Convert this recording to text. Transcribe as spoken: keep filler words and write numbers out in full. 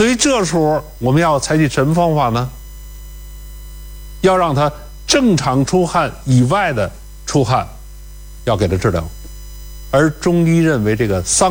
所以这时候我们要采取什么方法呢？要让他正常出汗以外的出汗，要给他治疗。而中医认为这个桑